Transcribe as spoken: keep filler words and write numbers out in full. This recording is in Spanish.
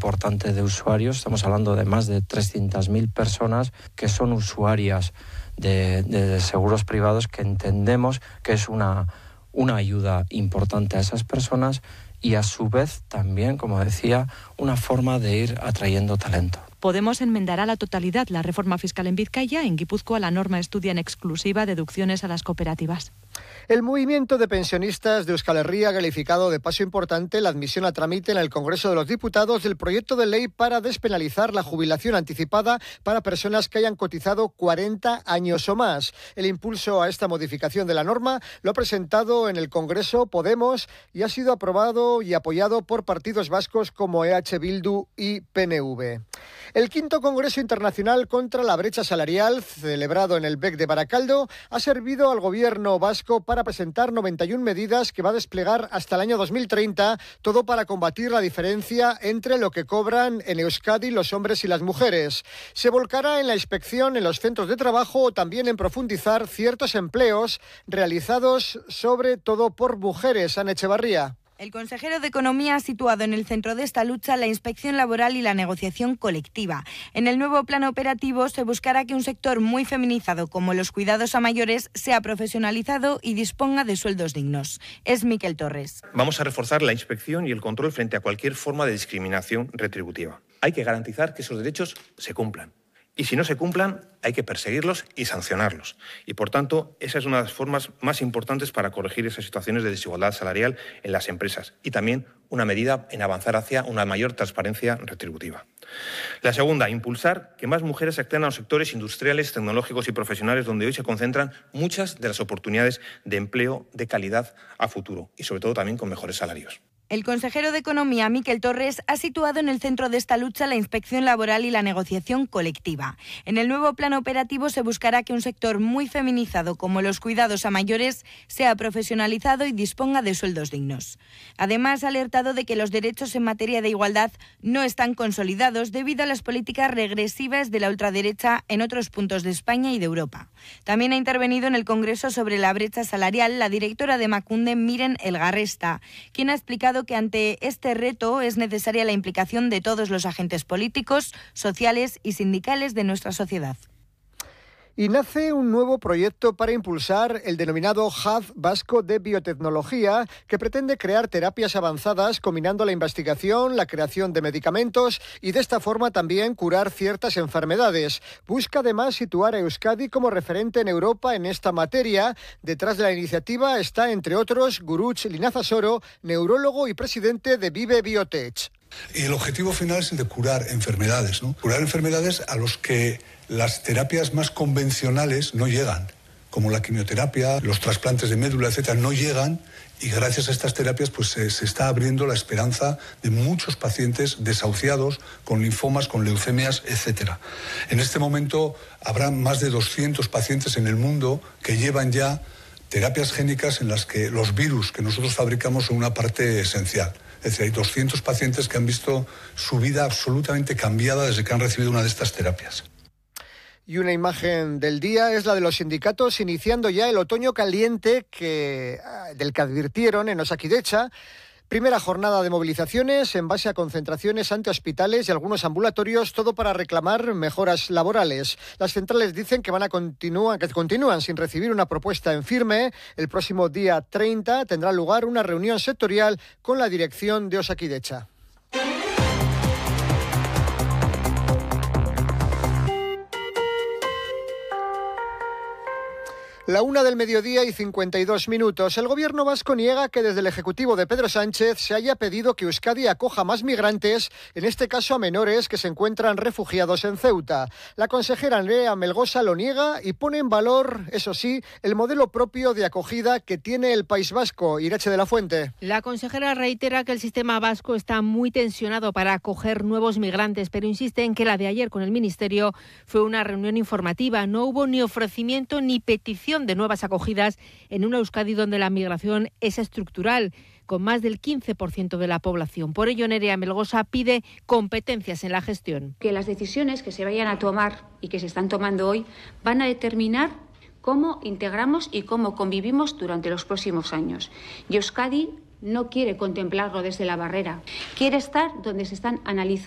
importante de usuarios. Estamos hablando de más de trescientas mil personas que son usuarias de, de seguros privados, que entendemos que es una, una ayuda importante a esas personas y a su vez también, como decía, una forma de ir atrayendo talento. Podemos enmendará la totalidad la reforma fiscal en Vizcaya. En Guipúzcoa la norma estudia en exclusiva deducciones a las cooperativas. El movimiento de pensionistas de Euskal Herria ha calificado de paso importante la admisión a trámite en el Congreso de los Diputados del proyecto de ley para despenalizar la jubilación anticipada para personas que hayan cotizado cuarenta años o más. El impulso a esta modificación de la norma lo ha presentado en el Congreso Podemos y ha sido aprobado y apoyado por partidos vascos como E H Bildu y P N V. El quinto Congreso Internacional contra la Brecha Salarial, celebrado en el B E C de Baracaldo, ha servido al gobierno vasco para presentar noventa y una medidas que va a desplegar hasta el año dos mil treinta, todo para combatir la diferencia entre lo que cobran en Euskadi los hombres y las mujeres. Se volcará en la inspección en los centros de trabajo o también en profundizar ciertos empleos realizados sobre todo por mujeres. Ana Echevarría. El consejero de Economía ha situado en el centro de esta lucha la inspección laboral y la negociación colectiva. En el nuevo plan operativo se buscará que un sector muy feminizado como los cuidados a mayores sea profesionalizado y disponga de sueldos dignos. Es Miquel Torres. Vamos a reforzar la inspección y el control frente a cualquier forma de discriminación retributiva. Hay que garantizar que esos derechos se cumplan. Y si no se cumplan, hay que perseguirlos y sancionarlos. Y, por tanto, esa es una de las formas más importantes para corregir esas situaciones de desigualdad salarial en las empresas. Y también una medida en avanzar hacia una mayor transparencia retributiva. La segunda, impulsar que más mujeres accedan a los sectores industriales, tecnológicos y profesionales donde hoy se concentran muchas de las oportunidades de empleo de calidad a futuro y, sobre todo, también con mejores salarios. El consejero de Economía, Miquel Torres, ha situado en el centro de esta lucha la inspección laboral y la negociación colectiva. En el nuevo plan operativo se buscará que un sector muy feminizado como los cuidados a mayores sea profesionalizado y disponga de sueldos dignos. Además, ha alertado de que los derechos en materia de igualdad no están consolidados debido a las políticas regresivas de la ultraderecha en otros puntos de España y de Europa. También ha intervenido en el Congreso sobre la brecha salarial la directora de Emakunde, Miren Elgarresta, quien ha explicado que ante este reto es necesaria la implicación de todos los agentes políticos, sociales y sindicales de nuestra sociedad. Y nace un nuevo proyecto para impulsar el denominado Hub Vasco de Biotecnología, que pretende crear terapias avanzadas combinando la investigación, la creación de medicamentos y de esta forma también curar ciertas enfermedades. Busca además situar a Euskadi como referente en Europa en esta materia. Detrás de la iniciativa está, entre otros, Guruch Linazasoro, neurólogo y presidente de Vive Biotech. Y el objetivo final es el de curar enfermedades, ¿no? Curar enfermedades a los que las terapias más convencionales no llegan, como la quimioterapia, los trasplantes de médula, etcétera, no llegan, y gracias a estas terapias pues se, se está abriendo la esperanza de muchos pacientes desahuciados con linfomas, con leucemias, etcétera. En este momento habrá más de doscientos pacientes en el mundo que llevan ya terapias génicas en las que los virus que nosotros fabricamos son una parte esencial. Es decir, hay doscientos pacientes que han visto su vida absolutamente cambiada desde que han recibido una de estas terapias. Y una imagen del día es la de los sindicatos iniciando ya el otoño caliente que, del que advirtieron en Osakidecha. Primera jornada de movilizaciones en base a concentraciones ante hospitales y algunos ambulatorios, todo para reclamar mejoras laborales. Las centrales dicen que van a continuar, que continúan sin recibir una propuesta en firme. El próximo día treinta tendrá lugar una reunión sectorial con la dirección de Osakidecha. La una del mediodía y cincuenta y dos minutos. El gobierno vasco niega que desde el Ejecutivo de Pedro Sánchez se haya pedido que Euskadi acoja más migrantes, en este caso a menores que se encuentran refugiados en Ceuta. La consejera Nerea Melgosa lo niega y pone en valor, eso sí, el modelo propio de acogida que tiene el País Vasco. Irache de la Fuente. La consejera reitera que el sistema vasco está muy tensionado para acoger nuevos migrantes, pero insiste en que la de ayer con el Ministerio fue una reunión informativa. No hubo ni ofrecimiento ni petición de nuevas acogidas en una Euskadi donde la migración es estructural, con más del quince por ciento de la población. Por ello, Nerea Melgosa pide competencias en la gestión. Que las decisiones que se vayan a tomar y que se están tomando hoy van a determinar cómo integramos y cómo convivimos durante los próximos años. Y Euskadi no quiere contemplarlo desde la barrera, quiere estar donde se están analizando